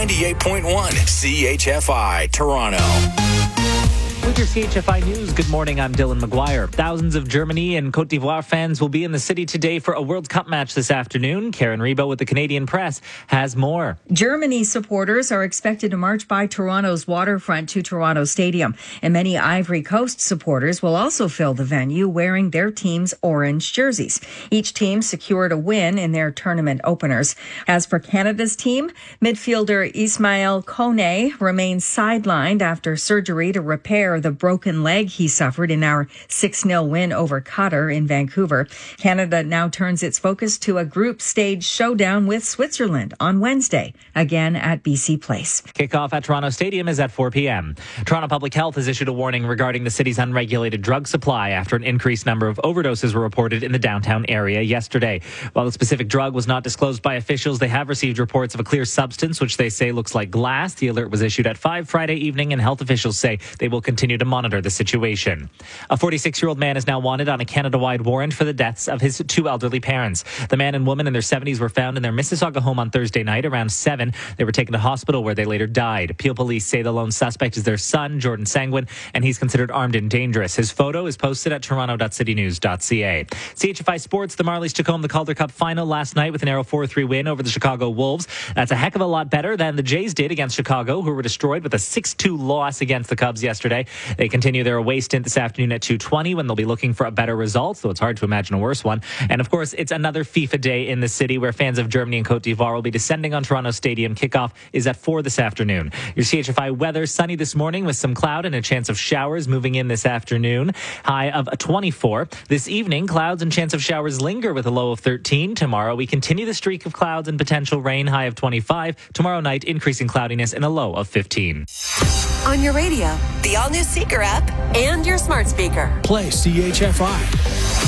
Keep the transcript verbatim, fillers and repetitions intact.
ninety-eight point one C H F I, Toronto. With your C H F I News, good morning, I'm Dylan McGuire. Thousands of Germany and Cote d'Ivoire fans will be in the city today for a World Cup match this afternoon. Karen Rebo with the Canadian Press has more. Germany supporters are expected to march by Toronto's waterfront to Toronto Stadium. And many Ivory Coast supporters will also fill the venue wearing their team's orange jerseys. Each team secured a win in their tournament openers. As for Canada's team, midfielder Ismail Kone remains sidelined after surgery to repair the broken leg he suffered in our six nil win over Qatar in Vancouver. Canada now turns its focus to a group stage showdown with Switzerland on Wednesday, again at B C Place. Kickoff at Toronto Stadium is at four p.m. Toronto Public Health has issued a warning regarding the city's unregulated drug supply after an increased number of overdoses were reported in the downtown area yesterday. While the specific drug was not disclosed by officials, they have received reports of a clear substance, which they say looks like glass. The alert was issued at five Friday evening, and health officials say they will continue to monitor the situation. A forty-six-year-old man is now wanted on a Canada-wide warrant for the deaths of his two elderly parents. The man and woman in their seventies were found in their Mississauga home on Thursday night around seven. They were taken to hospital where they later died. Peel police say the lone suspect is their son, Jordan Sanguin, and he's considered armed and dangerous. His photo is posted at toronto dot city news dot c a. C H F I Sports, the Marlies took home the Calder Cup final last night with a narrow four three win over the Chicago Wolves. That's a heck of a lot better than the Jays did against Chicago, who were destroyed with a six two loss against the Cubs yesterday. They continue their away stint this afternoon at two twenty when they'll be looking for a better result, so it's hard to imagine a worse one. And of course, it's another FIFA day in the city where fans of Germany and Cote d'Ivoire will be descending on Toronto Stadium. Kickoff is at four this afternoon. Your C H F I weather, sunny this morning with some cloud and a chance of showers moving in this afternoon. High of twenty-four. This evening, clouds and chance of showers linger with a low of thirteen. Tomorrow, we continue the streak of clouds and potential rain, high of twenty-five. Tomorrow night, increasing cloudiness and a low of fifteen. On your radio, the all-new Seeker app, and your smart speaker. Play C H F I.